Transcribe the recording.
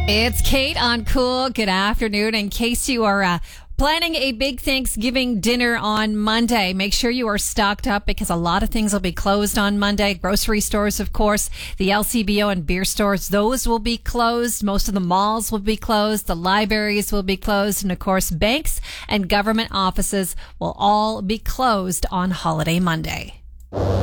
It's Kate on Cool. Good afternoon. In case you are planning a big Thanksgiving dinner on Monday, make sure you are stocked up because a lot of things will be closed on Monday. Grocery stores, of course, the LCBO and beer stores, those will be closed. Most of the malls will be closed. The libraries will be closed. And, of course, banks and government offices will all be closed on holiday Monday.